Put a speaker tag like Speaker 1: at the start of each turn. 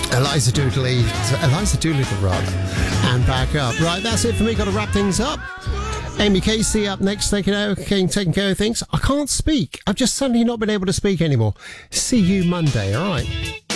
Speaker 1: Eliza Doolittle rather, and back up. Right, that's it for me. Got to wrap things up. Amy Casey up next, taking care of things. I can't speak. I've just suddenly not been able to speak anymore. See you Monday, all right?